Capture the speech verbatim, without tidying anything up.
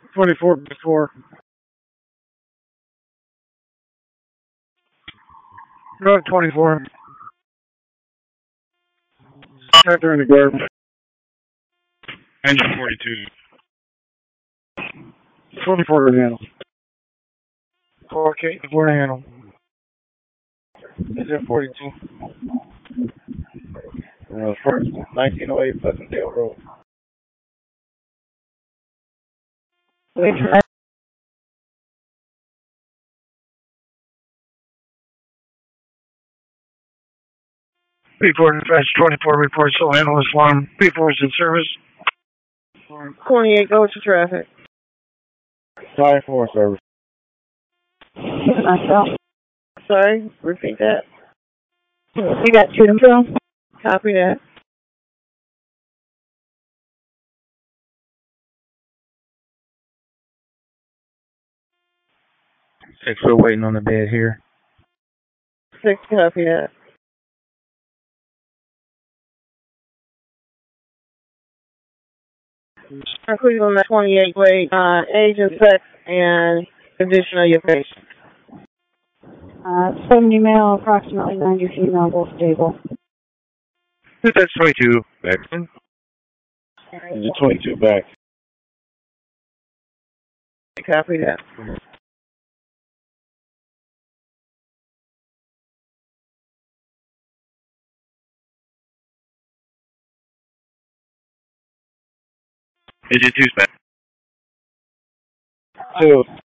twenty-four before. Go at twenty-four. After in the garbage. Engine forty-two. twenty-four to handle. four K, four to handle. Engine forty-two. Uh, first, nineteen oh eight Pleasantdale Road. Report dispatch twenty-four report so handle is one. Report is in service. twenty-eight, go to traffic. Five four service. Myself. Sorry, repeat that. You got two to go. Copy that. Six, we're waiting on the bed here. Six, copy that. Cleveland twenty-eight, wait, uh, age and sex and condition of your patient. Uh, seventy male, approximately ninety female, both stable. That's twenty-two back. twenty-two back. Copy that. Engine two's back. Two,